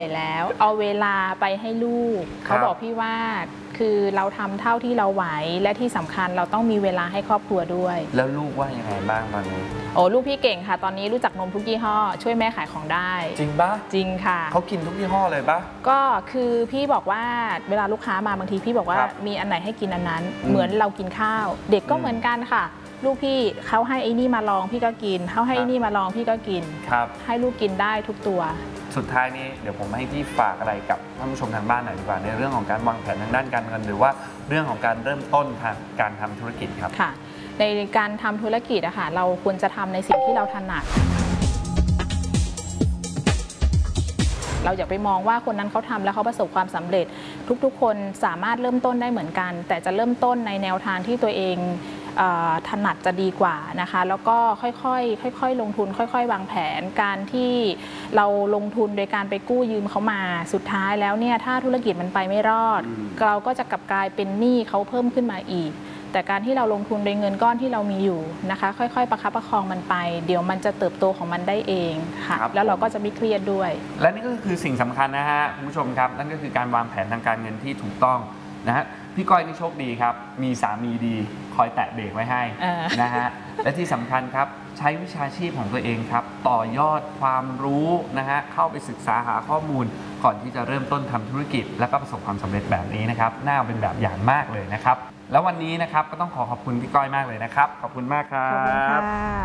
แล้วเอาเวลาไปให้ลูกเขาบอกพี่ว่าคือเราทำเท่าที่เราไหวและที่สำคัญเราต้องมีเวลาให้ครอบครัวด้วยแล้วลูกว่ายังไงบ้างตอนนี้โอ้ลูกพี่เก่งค่ะตอนนี้รู้จักนมทุกยี่ห้อช่วยแม่ขายของได้จริงปะจริงค่ะเขากินทุกยี่ห้อเลยปะก็คือพี่บอกว่าเวลาลูกค้ามาบางทีพี่บอกว่ามีอันไหนให้กินอันนั้นเหมือนเรากินข้าวเด็กก็เหมือนกันค่ะลูกพี่เขาให้ไอ้นี่มาลองพี่ก็กินเขาให้ไอ้นี่มาลองพี่ก็กินให้ลูกกินได้ทุกตัวสุดท้ายนี้เดี๋ยวผมให้พี่ฝากอะไรกับท่านผู้ชมทางบ้านหน่อยดีกว่าในเรื่องของการวางแผนทางด้านการเงินหรือว่าเรื่องของการเริ่มต้นทางการทำธุรกิจครับค่ะในการทำธุรกิจอะค่ะเราควรจะทำในสิ่งที่เราถนัดเราอย่าไปมองว่าคนนั้นเขาทำแล้วเขาประสบความสำเร็จทุกๆคนสามารถเริ่มต้นได้เหมือนกันแต่จะเริ่มต้นในแนวทางที่ตัวเองถนัดจะดีกว่านะคะแล้วก็ค่อยๆลงทุนค่อยๆวางแผนการที่เราลงทุนโดยการไปกู้ยืมเขามาสุดท้ายแล้วเนี่ยถ้าธุรกิจมันไปไม่รอดเราก็จะกลับกลายเป็นหนี้เขาเพิ่มขึ้นมาอีกแต่การที่เราลงทุนโดยเงินก้อนที่เรามีอยู่นะคะค่อยๆประคับประคองมันไปเดี๋ยวมันจะเติบโตของมันได้เองค่ะแล้วเราก็จะไม่เครียดด้วยและนี่ก็คือสิ่งสำคัญนะฮะคุณผู้ชมครับนั่นก็คือการวางแผนทางการเงินที่ถูกต้องนะฮะพี่ก้อยนี่โชคดีครับมีสามีดีคอยแตะเบรกไว้ให้นะฮะและที่สำคัญครับใช้วิชาชีพของตัวเองครับต่อยอดความรู้นะฮะเข้าไปศึกษาหาข้อมูลก่อนที่จะเริ่มต้นทำธุรกิจแล้วก็ประสบความสำเร็จแบบนี้นะครับน่าเป็นแบบอย่างมากเลยนะครับแล้ววันนี้นะครับก็ต้องขอบคุณพี่ก้อยมากเลยนะครับขอบคุณมากครับขอบคุณค่ะ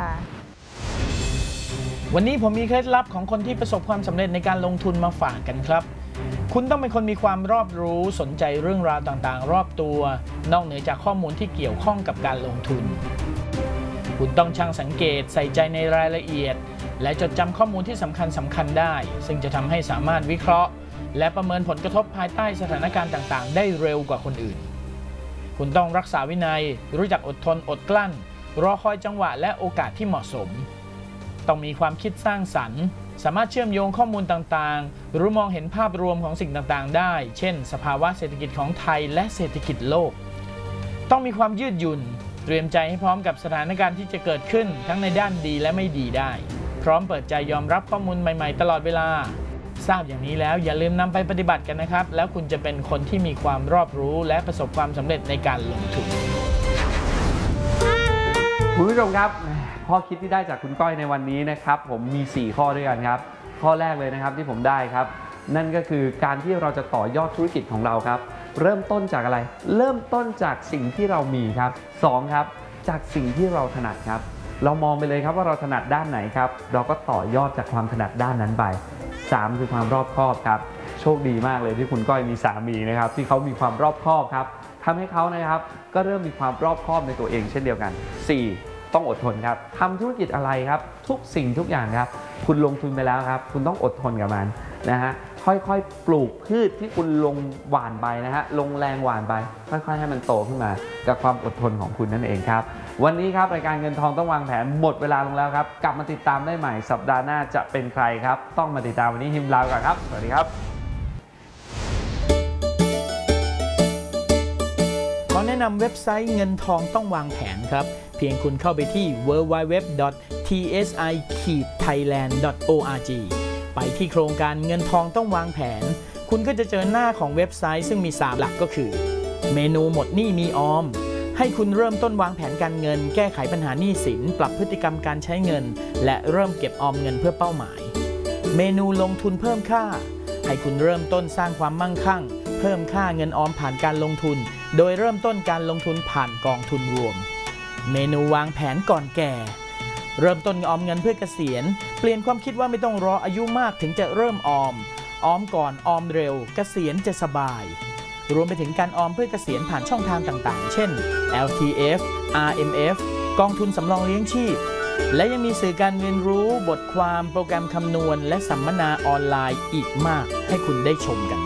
วันนี้ผมมีเคล็ดลับของคนที่ประสบความสำเร็จในการลงทุนมาฝากกันครับคุณต้องเป็นคนมีความรอบรู้สนใจเรื่องราวต่างๆรอบตัวนอกเหนือจากข้อมูลที่เกี่ยวข้องกับการลงทุนคุณต้องช่างสังเกตใส่ใจในรายละเอียดและจดจำข้อมูลที่สำคัญได้ซึ่งจะทำให้สามารถวิเคราะห์และประเมินผลกระทบภายใต้สถานการณ์ต่างๆได้เร็วกว่าคนอื่นคุณต้องรักษาวินัยรู้จักอดทนอดกลั้นรอคอยจังหวะและโอกาสที่เหมาะสมต้องมีความคิดสร้างสรรค์สามารถเชื่อมโยงข้อมูลต่างๆหรือมองเห็นภาพรวมของสิ่งต่างๆได้เช่นสภาวะเศรษฐกิจของไทยและเศรษฐกิจโลกต้องมีความยืดหยุ่นเตรียมใจให้พร้อมกับสถานการณ์ที่จะเกิดขึ้นทั้งในด้านดีและไม่ดีได้พร้อมเปิดใจยอมรับข้อมูลใหม่ๆตลอดเวลาทราบอย่างนี้แล้วอย่าลืมนำไปปฏิบัติกันนะครับแล้วคุณจะเป็นคนที่มีความรอบรู้และประสบความสำเร็จในการลงทุนคุณผู้ชมครับข้อคิดที่ได้จากคุณก้อยในวันนี้นะครับผมมี4ข้อด้วยกันครับข้อแรกเลยนะครับที่ผมได้ครับนั่นก็คือการที่เราจะต่อยอดธุรกิจของเราครับเริ่มต้นจากอะไรเริ่มต้นจากสิ่งที่เรามีครับ2ครับจากสิ่งที่เราถนัดครับเรามองไปเลยครับว่าเราถนัดด้านไหนครับเราก็ต่อยอดจากความถนัดด้านนั้นไป3คือความรอบคอบครับโชคดีมากเลยที่คุณก้อยมีสามีนะครับที่เขามีความรอบคอบครับทำให้เขานะครับก็เริ่มมีความรอบคอบในตัวเองเช่นเดียวกัน4ต้องอดทนครับทำธุรกิจอะไรครับทุกสิ่งทุกอย่างครับคุณลงทุนไปแล้วครับคุณต้องอดทนกับมันนะฮะค่อยๆปลูกพืชที่คุณลงหว่านไปนะฮะลงแรงหว่านไปค่อยๆให้มันโตขึ้นมากับความอดทนของคุณนั่นเองครับวันนี้ครับรายการเงินทองต้องวางแผนหมดเวลาลงแล้วครับกลับมาติดตามได้ใหม่สัปดาห์หน้าจะเป็นใครครับต้องมาติดตามวันนี้ฮิมลาก่อนครับสวัสดีครับขอแนะนำเว็บไซต์เงินทองต้องวางแผนครับเพียงคุณเข้าไปที่ www.tsi-thailand.org ไปที่โครงการเงินทองต้องวางแผนคุณก็จะเจอหน้าของเว็บไซต์ซึ่งมี3หลักก็คือเมนูหมดหนี้มีออมให้คุณเริ่มต้นวางแผนการเงินแก้ไขปัญหาหนี้สินปรับพฤติกรรมการใช้เงินและเริ่มเก็บออมเงินเพื่อเป้าหมายเมนูลงทุนเพิ่มค่าให้คุณเริ่มต้นสร้างความมั่งคั่งเพิ่มค่าเงินออมผ่านการลงทุนโดยเริ่มต้นการลงทุนผ่านกองทุนรวมเมนูวางแผนก่อนแก่เริ่มต้นออมเงินเพื่อเกษียณเปลี่ยนความคิดว่าไม่ต้องรออายุมากถึงจะเริ่มออมก่อนออมเร็วเกษียณจะสบายรวมไปถึงการออมเพื่อเกษียณผ่านช่องทางต่างๆเช่น LTF RMF กองทุนสำรองเลี้ยงชีพและยังมีสื่อการเรียนรู้บทความโปรแกรมคำนวณและสัมมนาออนไลน์อีกมากให้คุณได้ชมกัน